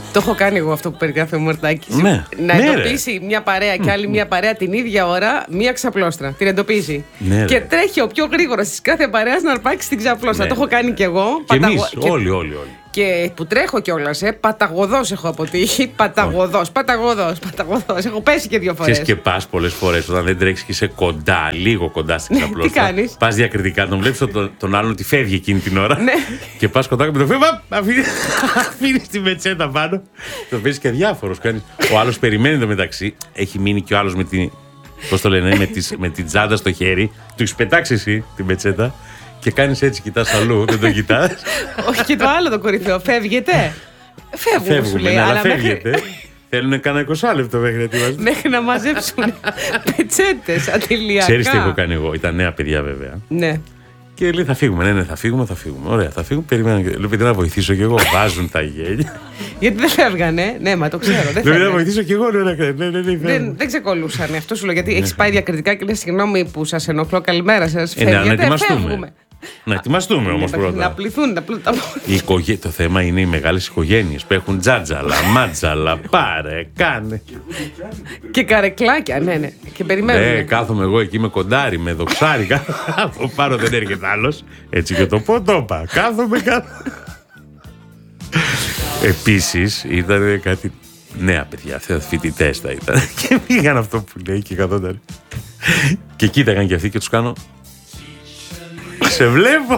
Το έχω κάνει εγώ αυτό που περιγράφει ο Μορτάκης. Ναι. Να εντοπίσει μια παρέα και άλλη μια παρέα την ίδια ώρα, μια ξαπλώστρα. Την εντοπίσει. Ναι, και τρέχει ο πιο γρήγορος της κάθε παρέας να αρπάξει την ξαπλώστρα. Ναι. Το έχω κάνει κι εγώ. Και εμείς, όλοι. Και που τρέχω κιόλας, παταγωδός έχω αποτύχει. Παταγωδός. Έχω πέσει και 2 φορές. Ξέρεις και πας πολλές φορές όταν δεν τρέχεις και είσαι κοντά, λίγο κοντά στην ξαπλώστρα. Τι κάνεις? Πας διακριτικά, τον βλέπεις τον άλλον ότι φεύγει εκείνη την ώρα. Ναι. Και πας κοντά και με το φεύγει. Αφήνεις τη μετσέτα πάνω. Το παίζεις και διάφορος. Ο άλλος περιμένει το μεταξύ. Έχει μείνει και ο άλλος με την. Πώς το λένε, με την τσάντα στο χέρι. Του έχεις πετάξει εσύ τη μετσέτα. Και κάνεις έτσι, κοιτάς αλλού, δεν το κοιτάς. Όχι, και το άλλο το κορυφαίο. Φεύγετε. Φεύγουμε, σου λέει. Αλλά φεύγετε. Θέλουν κανένα 20 λεπτό μέχρι να ετοιμαστούν. Μέχρι να μαζέψουν πετσέτες αντιλιακά. Ξέρεις τι έχω κάνει εγώ? Ήταν νέα παιδιά βέβαια. Ναι. Και λέει θα φύγουμε. Ναι, θα φύγουμε. Ωραία, θα φύγουμε. Περιμένω. Λέω παιδί να βοηθήσω κι εγώ. Βάζουν τα γέλια. Γιατί δεν φεύγανε. Ναι, μα το ξέρω. Λέω να βοηθήσω κι εγώ. Δεν ξεκολούσαν. Αυτό σου λέω. Γιατί έχεις πάει διακριτικά και λες συγγνώμη που σας ενοχλώ. Καλημέρα σας. Φεύγετε. Φεύγουμε. Να ετοιμαστούμε όμως πρώτα. Να πληθούν. Το θέμα είναι οι μεγάλες οικογένειες που έχουν τζάτζαλα, μάτζαλα, πάρε, κάνε. Και καρεκλάκια, ναι. Και περιμένουν. Ναι, κάθομαι εγώ εκεί με κοντάρι, με δοξάρι. Από πάνω δεν έρχεται άλλος. Έτσι και το πω, το είπα. Κάθομαι κάτω. Επίσης ήταν κάτι νέα παιδιά, φοιτητές θα ήταν. Και πήγαν αυτό που λέει και καθόταν. Και κοίταγαν και αυτοί και τους κάνω. Σε βλέπω.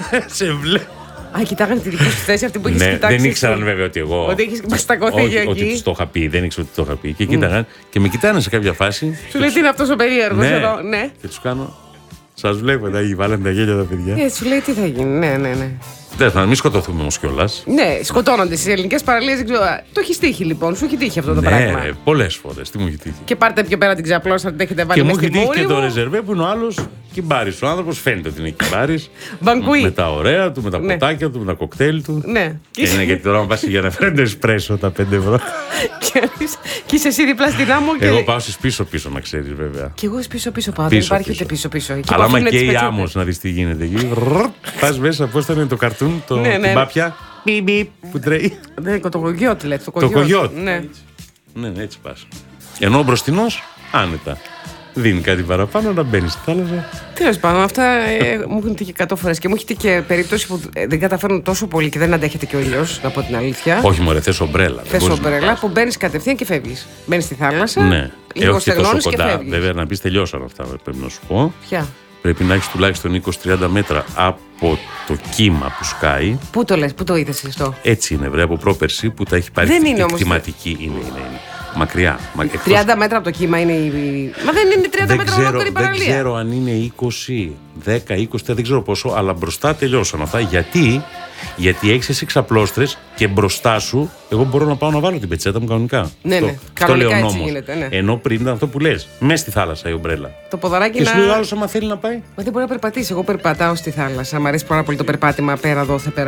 Α, κοιτάγανε τη δική σου θέση, αυτή που έχεις κοιτάξει. Δεν ήξεραν βέβαια ότι εγώ. Ότι έχεις μαστακωθεί εκεί. Ότι τους το είχα πει, δεν ήξερα ότι το είχα πει. Και κοίταγαν και με κοιτάνε σε κάποια φάση. Σου λέει τι είναι αυτός ο περίεργος εδώ. Ναι. Και τους κάνω. Σας βλέπω, βάλανε τα γέλια τα παιδιά. Σου λέει τι θα γίνει. Ναι. Δεν θα μην σκοτωθούμε όμως κιόλας. Ναι, σκοτώνονται στις ελληνικές παραλίες. Το έχει τύχει λοιπόν, σου έχει τύχει αυτό το πράγμα. Ναι, πολλές φορές. Τι μου έχει τύχει. Και πάρτε πιο πέρα την ξαπλώστρα, την έχετε βάλει. Και μου έχει τύχει και το ρεζερβέ που είναι ο άλλος κυμπάρης. Ο άνθρωπος φαίνεται ότι είναι κυμπάρης. Μπανκουί. Με τα ωραία του, με τα ποτάκια του, με τα κοκτέιλ του. Ναι. Και είναι γιατί τώρα μου πας για να φέρνει εσπρέσο τα 5 ευρώ. Και είσαι εσύ δίπλα στην άμμο. Εγώ πάω στις πίσω να ξέρεις βέβαια. Και εγώ πίσω πάω. Δεν υπάρχει ούτε πίσω. Αλλά άμα και η άμμος να δεις τι γίνεται εκεί. Πας μέσα, πώς ήταν το καρτούν, την πάπια. Που τρέχει. Το κογιότ λέτε. Το κογιότ. Ναι, έτσι πας. Ενώ ο μπροστινός άνετα. Δίνει κάτι παραπάνω να μπαίνει στη θάλασσα. Τέλος πάντων, αυτά μου έχουν τύχει 100 φορές και μου έχει τύχει και περίπτωση που δεν καταφέρνω τόσο πολύ και δεν αντέχεται και ο ήλιος, να πω την αλήθεια. Όχι, μωρέ, θες ομπρέλα. Θες ομπρέλα που μπαίνεις κατευθείαν και φεύγεις. Μπαίνεις στη θάλασσα, ναι. λίγο στεγνώνεις και φεύγεις. Βέβαια, να πεις τελειώσαν αυτά, πρέπει να σου πω. Ποια? Πρέπει να έχεις τουλάχιστον 20-30 μέτρα από το κύμα που σκάει. Πού το λες, πού το είδες αυτό? Έτσι είναι, βρε, από πρόπερση που τα έχει πάρει. Δεν είναι κτηματική. Είναι. Μακριά. 30 μέτρα από το κύμα είναι η. Μα δεν είναι 30 μέτρα ολόκληρη παραλία. Δεν ξέρω αν είναι 20, 10, 20, δεν ξέρω πόσο, αλλά μπροστά τελειώσαν αυτά. Γιατί έχεις εσύ ξαπλώστρες και μπροστά σου, εγώ μπορώ να πάω να βάλω την πετσέτα μου κανονικά. Ναι, κανονικά έτσι γίνεται. Ναι. Ενώ πριν ήταν αυτό που λες, μέσα στη θάλασσα η ομπρέλα. Το ποδαράκι και σου λέει ο άλλος, άμα θέλει να πάει. Μα δεν μπορεί να περπατήσει. Εγώ περπατάω στη θάλασσα. Μ' αρέσει πάρα πολύ το περπάτημα πέρα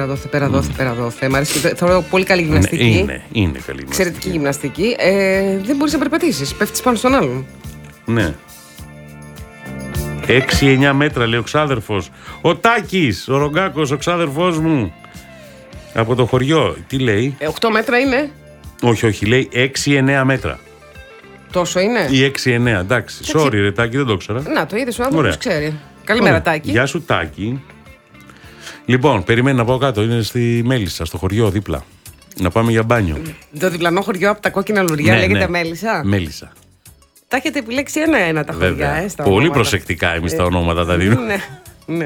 δόθε. Μ' αρέσει. Θεωρώ πολύ καλή γυμναστική. Είναι καλή γυμναστική. Εξαιρετική γυμναστική. Δεν μπορείς να περπατήσεις. Πέφτεις πάνω στον άλλον. Ναι. 6-9 μέτρα λέει ο ξάδερφος. Ο Τάκης, ο Ρογκάκος, ο ξάδερφός μου. Από το χωριό. Τι λέει? 8 μέτρα είναι. Όχι, λέει 6-9 μέτρα. Τόσο είναι? Ή 6-9, εντάξει. Sorry, ρε Τάκη, δεν το ήξερα. Να, το είδες ο άνθρωπος, ξέρει. Καλημέρα, Τάκη. Γεια σου, Τάκη. Λοιπόν, περιμένει να πάω κάτω. Είναι στη Μέλισσα, στο χωριό δίπλα. Να πάμε για μπάνιο. Το διπλανό χωριό από τα κόκκινα λουριά λέγεται Μέλισσα. Μέλισσα. Τα έχετε επιλέξει ένα-ένα τα χωριά, Πολύ ονόματα. Προσεκτικά εμείς τα ονόματα τα δίνουμε. Ναι.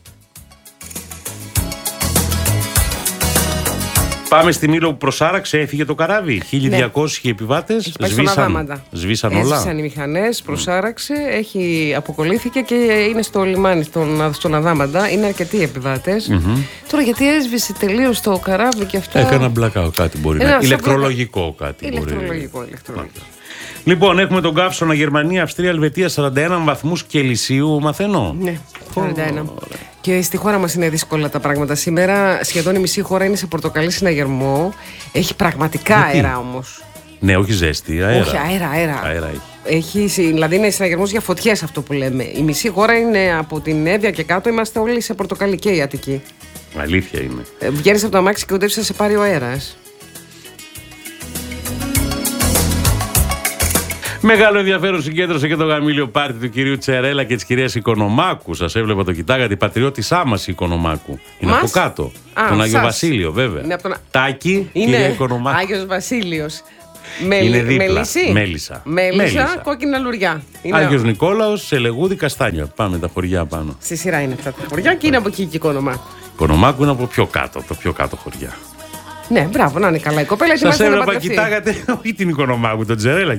Πάμε στη Μήλο που προσάραξε, έφυγε το καράβι. 1200 επιβάτες σβήσαν όλα. Έσβησαν οι μηχανές, προσάραξε, αποκολλήθηκε και είναι στο λιμάνι, στον Αδάμαντα. Είναι αρκετοί επιβάτες. Τώρα γιατί έσβησε τελείως το καράβι και αυτό. Έκανα blackout, κάτι μπορεί να είναι. Ηλεκτρολογικό κάτι. Ηλεκτρολογικό. Λοιπόν, έχουμε τον καύσωνα Γερμανία, Αυστρία, Ελβετία 41 βαθμούς Κελσίου, μαθαίνω. Ναι, 41. Και στη χώρα μας είναι δύσκολα τα πράγματα σήμερα. Σχεδόν η μισή χώρα είναι σε πορτοκαλί συναγερμό. Έχει πραγματικά αέρα όμως. Ναι, όχι ζέστη, αέρα. Όχι, αέρα έχει. Δηλαδή είναι συναγερμός για φωτιές αυτό που λέμε. Η μισή χώρα είναι από την Εύβοια και κάτω. Είμαστε όλοι σε πορτοκαλί και η Αττική. Αλήθεια είναι. Βγαίνεις από το αμάξι και ουδεύεις να σε πάρει ο αέρας. Μεγάλο ενδιαφέρον συγκέντρωσε και το γαμήλιο πάρτι του κυρίου Τσερέλα και της κυρίας Οικονομάκου. Σας έβλεπα, το κοιτάγατε. Η πατριώτης Άμας Οικονομάκου. Είναι από κάτω. Τον Άγιο Βασίλειο, βέβαια. Τάκη, κυρία Οικονομάκου. Άγιος Βασίλειος. Είναι δίπλα. Μέλισσα, κόκκινα λουριά. Άγιος Νικόλαος, σε Λεγούδι, Καστάνια. Πάμε τα χωριά πάνω. Στη σειρά είναι αυτά τα χωριά και είναι από εκεί και Οικονομάκου. Οικονομάκου είναι από πιο κάτω, το πιο κάτω χωριά. Ναι, μπράβο, να είναι καλά η κοπέλα. Σας έβλεπα, κοιτάγατε, όχι την Οικονομάκου, τον Τσερέλα.